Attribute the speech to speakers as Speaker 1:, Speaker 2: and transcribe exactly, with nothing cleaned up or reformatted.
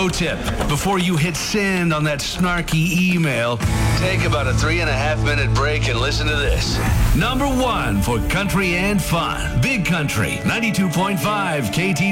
Speaker 1: Pro tip, before you hit send on that snarky email, take about a three and a half minute break and listen to this. Number one for country and fun. Big Country, ninety-two point five K T